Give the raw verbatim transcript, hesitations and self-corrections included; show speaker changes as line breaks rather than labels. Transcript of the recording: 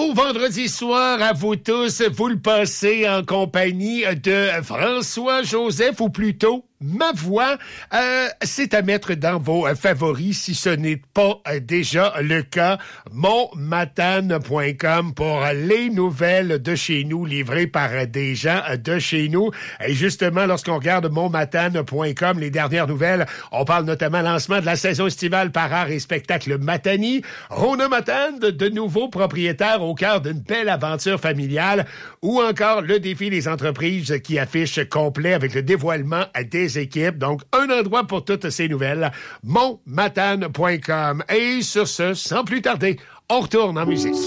Beau vendredi soir à vous tous. Vous le passez en compagnie de François-Joseph, ou plutôt ma voix. Euh, c'est à mettre dans vos favoris si ce n'est pas déjà le cas. mon matane point com pour les nouvelles de chez nous livrées par des gens de chez nous. Et justement, lorsqu'on regarde mon matane point com, les dernières nouvelles, on parle notamment lancement de la saison estivale par art et spectacle Matani. Rona Matane, de, de nouveaux propriétaires au cœur d'une belle aventure familiale, ou encore le défi des entreprises qui affiche complet avec le dévoilement des équipes. Donc, un endroit pour toutes ces nouvelles, mon matane point com. Et sur ce, sans plus tarder, on retourne en musique.